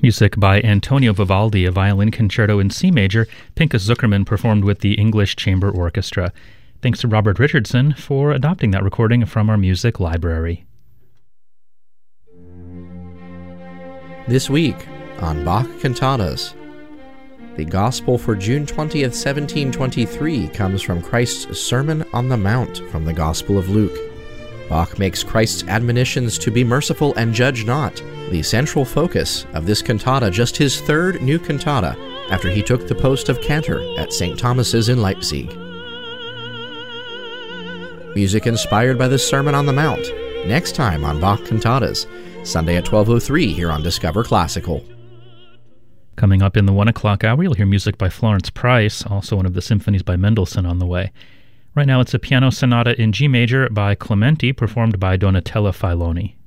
Music by Antonio Vivaldi, a violin concerto in C major, Pinchas Zuckerman performed with the English Chamber Orchestra. Thanks to Robert Richardson for adopting that recording from our music library. This week on Bach Cantatas, the Gospel for June 20th, 1723 comes from Christ's Sermon on the Mount from the Gospel of Luke. Bach makes Christ's admonitions to be merciful and judge not the central focus of this cantata, just his third new cantata after he took the post of cantor at St. Thomas's in Leipzig. Music inspired by the Sermon on the Mount, next time on Bach Cantatas, Sunday at 12:03 here on Discover Classical. Coming up in the 1 o'clock hour, you'll hear music by Florence Price, also one of the symphonies by Mendelssohn on the way. Right now it's a piano sonata in G major by Clementi, performed by Donatella Filoni.